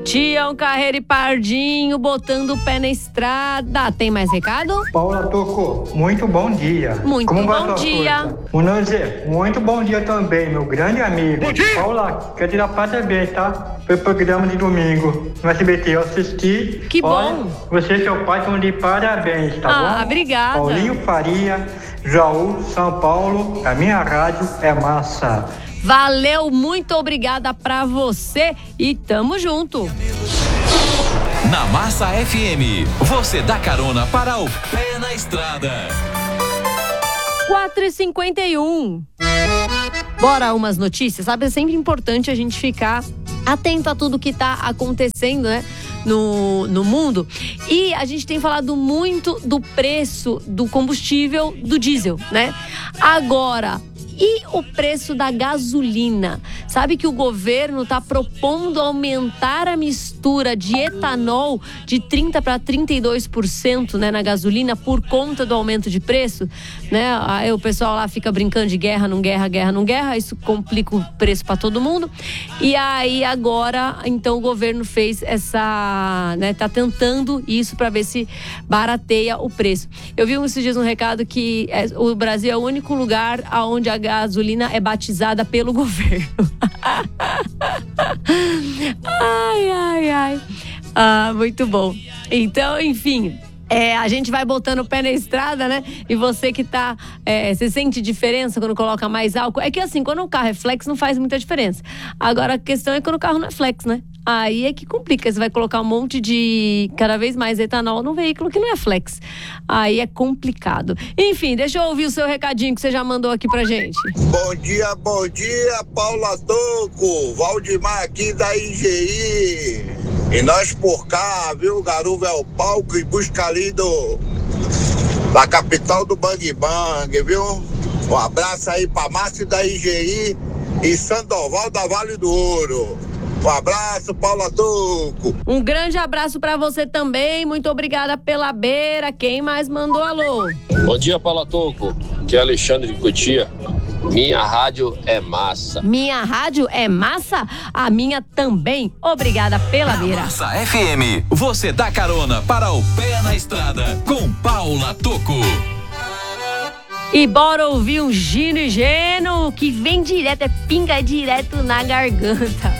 Tião Carreiro e Pardinho botando o pé na estrada. Tem mais recado? Paula Toco, muito bom dia. Muito Como vai bom sua dia. força? O Nanzê, muito bom dia também, meu grande amigo. Bom dia. Paula, quero te dar parabéns, tá? Foi o programa de domingo no SBT, eu assisti. Que Olha, bom. você e seu pai estão de parabéns, tá bom? Ah, obrigada. Paulinho Faria, Jaú, São Paulo, a minha rádio é massa. Valeu, muito obrigada pra você e tamo junto. Na Massa FM, você dá carona para o pé na estrada. 4h51. Bora umas notícias, sabe? É sempre importante a gente ficar atento a tudo que tá acontecendo, né? No mundo. E a gente tem falado muito do preço do combustível do diesel, né? Agora, e o preço da gasolina? Sabe que o governo está propondo aumentar a mistura de etanol de 30% para 32%, né, na gasolina por conta do aumento de preço, né? Aí o pessoal lá fica brincando de guerra, não guerra, guerra, não guerra. Isso complica o preço para todo mundo. E aí agora, então o governo fez essa, né, tá tentando isso para ver se barateia o preço. Eu vi esses dias um recado que o Brasil é o único lugar onde a gasolina é batizada pelo governo. Ai. Ah, muito bom. Então, enfim, a gente vai botando o pé na estrada, né? E você que tá... você sente diferença quando coloca mais álcool? É que assim, quando o carro é flex, não faz muita diferença. Agora, a questão é quando o carro não é flex, né? Aí é que complica. Você vai colocar um monte de, cada vez mais, etanol num veículo que não é flex. Aí é complicado. Enfim, deixa eu ouvir o seu recadinho que você já mandou aqui pra gente. Bom dia, Paula Toco. Valdemar aqui da IGI. E nós por cá, viu? Garuva é o palco e busca ali da capital do Bang Bang, viu? Um abraço aí pra Márcio da IGI e Sandoval da Vale do Ouro. Um abraço, Paula Toco. Um grande abraço pra você também. Muito obrigada pela beira. Quem mais mandou alô? Bom dia, Paula Toco. Aqui é Alexandre de Cotia. Minha rádio é massa. Minha rádio é massa? A minha também. Obrigada pela beira. Massa FM, você dá carona para o pé na estrada com Paula Toco. E bora ouvir um Gino e Geno que vem direto, pinga direto na garganta.